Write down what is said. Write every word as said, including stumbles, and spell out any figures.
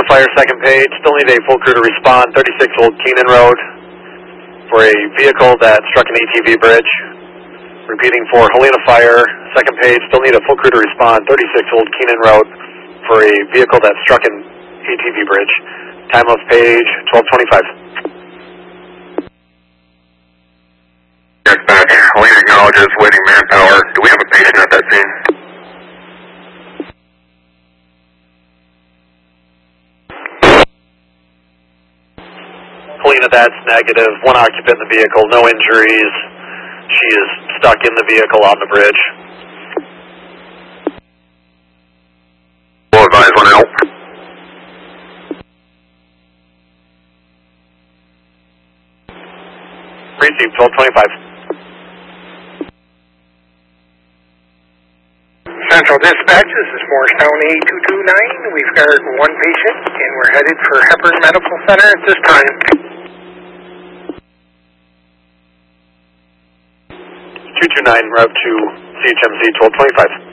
Fire, second page. Still need a full crew to respond. thirty-six Old Keenan Road for a vehicle that struck an A T V bridge. Repeating for Helena Fire, second page. Still need a full crew to respond. thirty-six Old Keenan Road for a vehicle that struck an A T V bridge. Time of page twelve twenty-five. Dispatch, Helena acknowledges waiting manpower. Do we have a patient at that scene? Helena, that's negative. One occupant in the vehicle, no injuries. She is stuck in the vehicle on the bridge. We'll advise one out. Received, twelve twenty-five. Central Dispatch, this is Morristown A two two nine. We've got one patient, and we're headed for Hepburn Medical Center at this time. two two nine, route to C H M C twelve twenty-five.